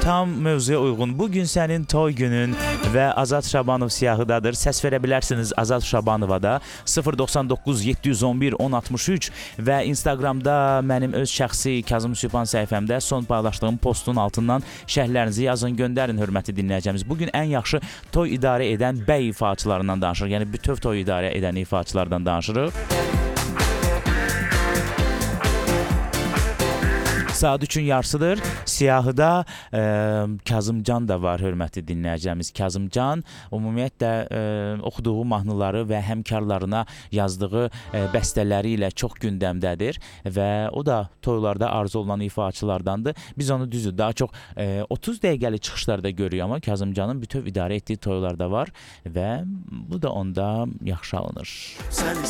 tam mövzuya uyğun. Bugün sənin toy günün və Azad Şabanov siyahıdadır. Səs verə bilərsiniz Azad Şabanova da 099 711 1063 və Instagramda mənim öz şəxsi Kazım Sübhan səhifəmdə son paylaşdığım postun altından şərhlərinizi yazın, göndərin hörmətli dinləyəcəyimiz. Bugün ən yaxşı toy idarə edən bəy ifaçılarından danışırıq. Yəni bütöv toy idarə edən ifaçılardan danışırıq. Saat 3-ün yarısıdır. Siyahıda Kazımcan da var, hörmətli dinləyəcəyimiz. Kazımcan ümumiyyətlə oxuduğu mahnıları və həmkarlarına yazdığı bəstələri ilə çox gündəmdədir və o da toylarda arzu olunan ifaçılardandır. Biz onu düzdür, daha çox 30 dəqiqəlik çıxışlarda görürük, amma Kazımcanın bütöv idarə etdiyi toylarda var və bu da onda yaxşı alınır.